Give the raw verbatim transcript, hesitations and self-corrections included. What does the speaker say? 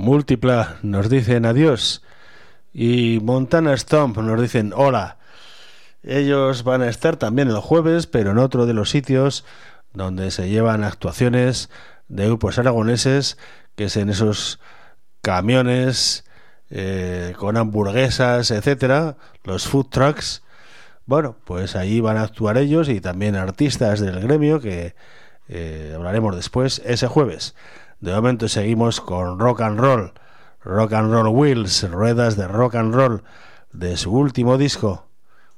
Múltipla nos dicen adiós y Montana Stomp nos dicen hola. Ellos van a estar también el jueves, pero en otro de los sitios donde se llevan actuaciones de grupos aragoneses, que es en esos camiones eh, con hamburguesas, etcétera, los food trucks. Bueno, pues ahí van a actuar ellos y también artistas del gremio, que eh, hablaremos después ese jueves. De momento seguimos con rock and roll, rock and roll wheels, ruedas de rock and roll, de su último disco.